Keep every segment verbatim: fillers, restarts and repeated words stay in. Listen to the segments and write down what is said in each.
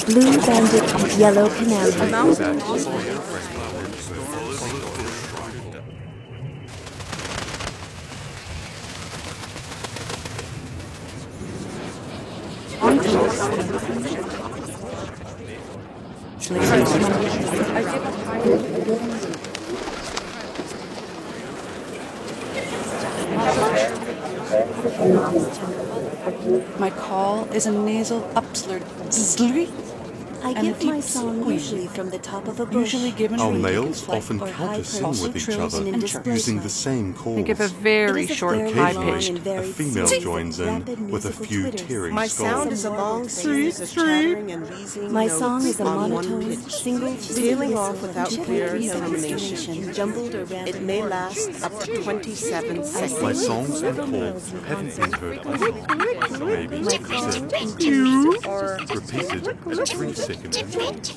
Blue banded, yellow canary. My call is a nasal upslurred zzzly. I And give a deep my song squeak. usually from the top of a bush. Usually given Our when males flight often or high counter-sing pitch, with each trills other and chirps. using the same They give a calls. very It is a short fairly high long pitch. and A varied female series joins of in rapid with a musical few twitters. tearing My skulls. sound is a long series of chattering and wheezing My notes song is a on one monotone, pitch. single Tailing whistle off without and clear chipmunk termination. jumbled or It rapid may chords. last up to twenty-seven My seconds. songs and calls haven't been heard before. Maybe My except call includes Or repeated at three second intervals.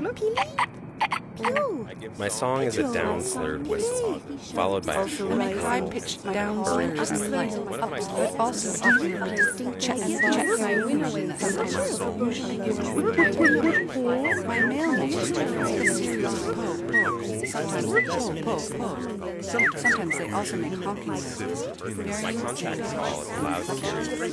My song is a down-slurred whistle, followed by a Also short right. High call. pitched down slurred One slight of my up, calls but also is deep. distinct Check bass. check my winner when the My song is My always my male name is generally a series of po, po. Sometimes po, po, po. Some- Sometimes they also make honking noises. My contract call is a loud series of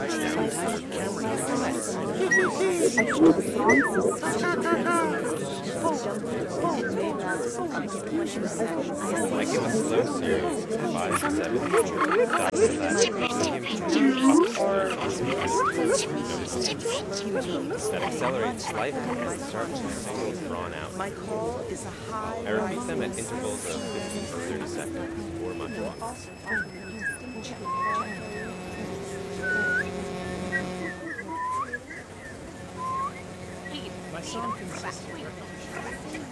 I give a slow series of five, seven, that accelerates slightly and start to single drawn out. my call is a high. I repeat them at intervals of fifteen to thirty seconds or much longer. My song consists of